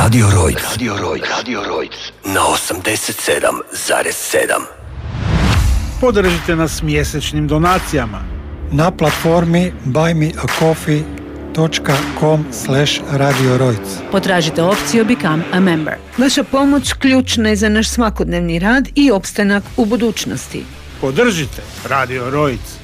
Radio Rojc. Radio Rojc. Na 87,7. Podržite nas mjesečnim donacijama na platformi buymeacoffee.com/radiorojc. Potražite opciju Become a Member. Vaša pomoć ključna je za naš svakodnevni rad i opstanak u budućnosti. Podržite Radio Rojc.